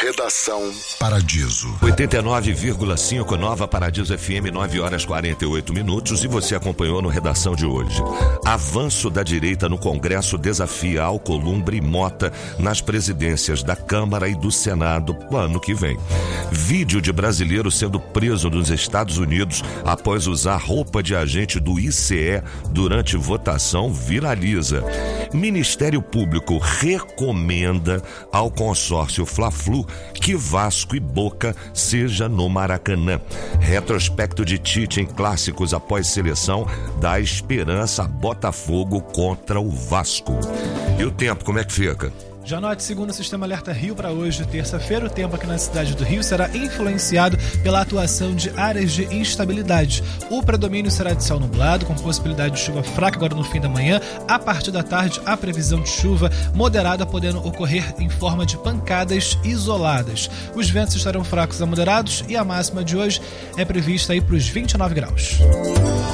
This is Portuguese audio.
Redação Paradiso. 89,5 Nova Paradiso FM, 9h48. E você acompanhou no Redação de hoje. Avanço da direita no Congresso desafia Alcolumbre e Mota nas presidências da Câmara e do Senado ano que vem. Vídeo de brasileiro sendo preso nos Estados Unidos após usar roupa de agente do ICE durante votação viraliza. Ministério Público recomenda ao consórcio Fla-Flu que Vasco e Boca seja no Maracanã. Retrospecto de Tite em clássicos após seleção dá esperança a Botafogo contra o Vasco. E o tempo, como é que fica? Já note, segundo o Sistema Alerta Rio, para hoje, terça-feira, o tempo aqui na cidade do Rio será influenciado pela atuação de áreas de instabilidade. O predomínio será de céu nublado, com possibilidade de chuva fraca agora no fim da manhã. A partir da tarde, a previsão de chuva moderada podendo ocorrer em forma de pancadas isoladas. Os ventos estarão fracos a moderados e a máxima de hoje é prevista aí para os 29 graus.